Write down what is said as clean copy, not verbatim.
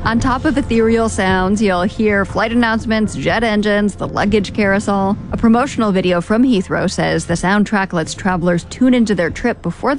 On top of ethereal sounds, you'll hear flight announcements, jet engines, the luggage carousel. A promotional video from Heathrow says the soundtrack lets travelers tune into their trip before